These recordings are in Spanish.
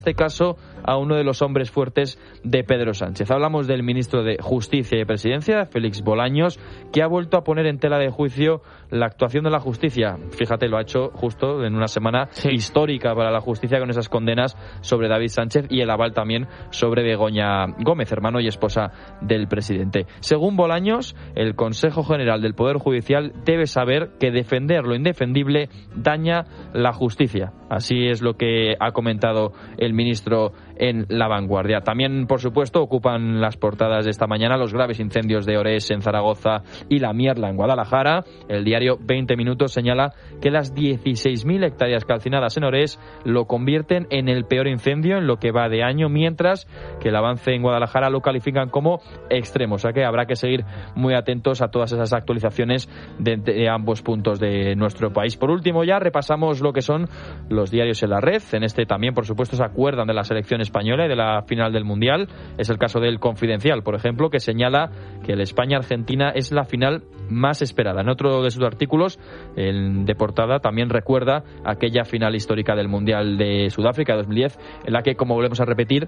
este caso a uno de los hombres fuertes de Pedro Sánchez. Hablamos del ministro de Justicia y Presidencia, Félix Bolaños, que ha vuelto a poner en tela de juicio la actuación de la justicia. Fíjate, lo ha hecho justo en una semana histórica para la justicia, con esas condenas sobre David Sánchez y el aval también sobre Begoña Gómez, hermano y esposa del presidente. Según Bolaños, el Consejo General del Poder Judicial debe saber que defender lo indefendible daña la justicia. Así es lo que ha comentado el ministro en La Vanguardia. También, por supuesto, ocupan las portadas de esta mañana los graves incendios de Orés en Zaragoza y La Mierla en Guadalajara. El diario 20 Minutos señala que las 16.000 hectáreas calcinadas en Orés lo convierten en el peor incendio en lo que va de año, mientras que el avance en Guadalajara lo califican como extremo. O sea que habrá que seguir muy atentos a todas esas actualizaciones de ambos puntos de nuestro país. Por último, ya repasamos lo que son los diarios en la red. En este también, por supuesto, se acuerdan de la selección española y de la final del Mundial. Es el caso del Confidencial, por ejemplo, que señala que el España-Argentina es la final más esperada. En otro de sus artículos, el de portada, también recuerda aquella final histórica del Mundial de Sudáfrica 2010, en la que, como volvemos a repetir,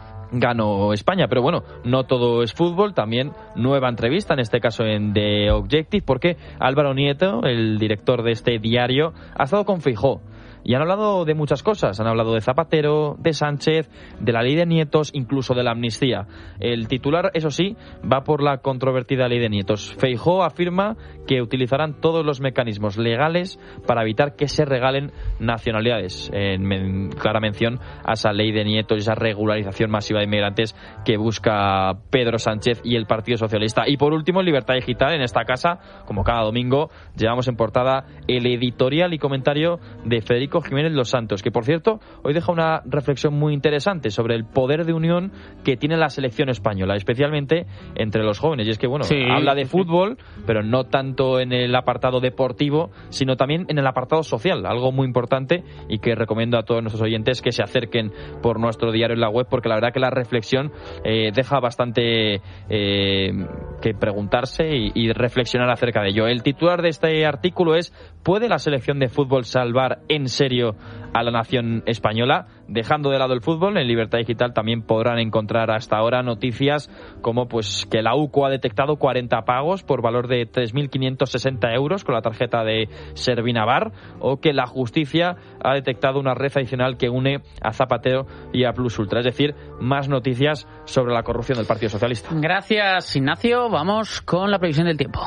ganó España. Pero bueno, no todo es fútbol. También nueva entrevista, en este caso en The Objective, porque Álvaro Nieto, el director de este diario, ha estado con Feijóo. Y han hablado de muchas cosas. Han hablado de Zapatero, de Sánchez, de la ley de nietos, incluso de la amnistía. El titular, eso sí, va por la controvertida ley de nietos. Feijóo afirma que utilizarán todos los mecanismos legales para evitar que se regalen nacionalidades. En clara mención a esa ley de nietos y esa regularización masiva de inmigrantes que busca Pedro Sánchez y el Partido Socialista. Y por último, en Libertad Digital, en esta casa, como cada domingo, llevamos en portada el editorial y comentario de Federico Jiménez Los Santos, que por cierto hoy deja una reflexión muy interesante sobre el poder de unión que tiene la selección española, especialmente entre los jóvenes. Y es que bueno, habla de fútbol, pero no tanto en el apartado deportivo, sino también en el apartado social, algo muy importante y que recomiendo a todos nuestros oyentes que se acerquen por nuestro diario en la web, porque la verdad que la reflexión deja bastante que preguntarse y reflexionar acerca de ello. El titular de este artículo es: ¿puede la selección de fútbol salvar en serio a la nación española? Dejando de lado el fútbol, en Libertad Digital también podrán encontrar hasta ahora noticias como pues que la UCO ha detectado 40 pagos por valor de 3.560 euros con la tarjeta de Servinavar, o que la justicia ha detectado una red adicional que une a Zapatero y a Plus Ultra. Es decir, más noticias sobre la corrupción del Partido Socialista. Gracias, Ignacio. Vamos con la previsión del tiempo.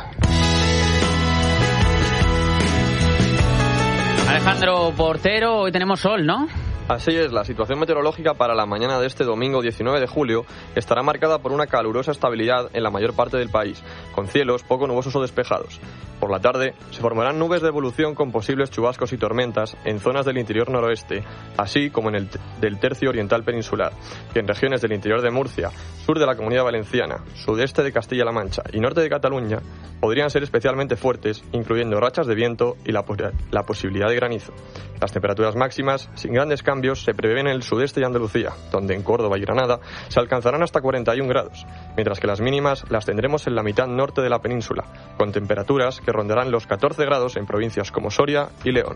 Alejandro Portero, hoy tenemos sol, ¿no? Así es, la situación meteorológica para la mañana de este domingo 19 de julio estará marcada por una calurosa estabilidad en la mayor parte del país, con cielos poco nubosos o despejados. Por la tarde se formarán nubes de evolución con posibles chubascos y tormentas en zonas del interior noroeste, así como en el del tercio oriental peninsular, y en regiones del interior de Murcia, sur de la Comunidad Valenciana, sudeste de Castilla-La Mancha y norte de Cataluña podrían ser especialmente fuertes, incluyendo rachas de viento y la posibilidad de granizo. Las temperaturas máximas, sin grandes cambios, se prevén en el sudeste y Andalucía, donde en Córdoba y Granada se alcanzarán hasta 41 grados, mientras que las mínimas las tendremos en la mitad norte de la península, con temperaturas que rondarán los 14 grados en provincias como Soria y León.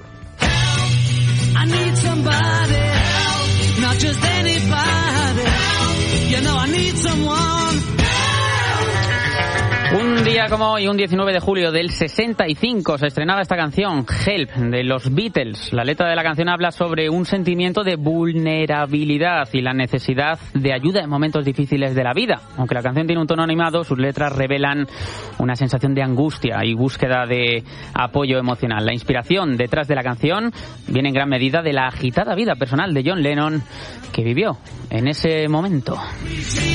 Un día como hoy, un 19 de julio del 65, se estrenaba esta canción, Help, de los Beatles. La letra de la canción habla sobre un sentimiento de vulnerabilidad y la necesidad de ayuda en momentos difíciles de la vida. Aunque la canción tiene un tono animado, sus letras revelan una sensación de angustia y búsqueda de apoyo emocional. La inspiración detrás de la canción viene en gran medida de la agitada vida personal de John Lennon, que vivió en ese momento.